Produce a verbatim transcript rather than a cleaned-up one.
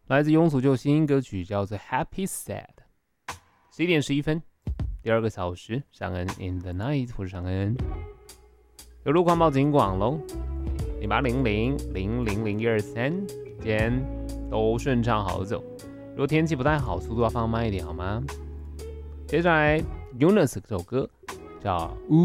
来自庸俗救星，歌曲叫做 Happy Sad。十一点十一分，第二个小时，尚恩 in the night， 我是尚恩。有路况报警广喽，零八零零零零零一二三，今天都顺畅好走。如果天气不太好，速度要放慢一点好吗？接下来 Yunus 这首歌叫